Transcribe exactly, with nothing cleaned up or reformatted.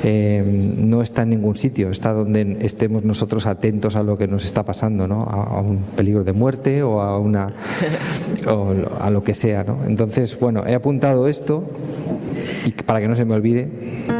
eh, no está en ningún sitio, está donde estemos nosotros atentos a lo que nos está pasando, ¿no? A, a un peligro de muerte o a una o a lo que sea, ¿no? Entonces, bueno, he apuntado esto y para que no se me olvide.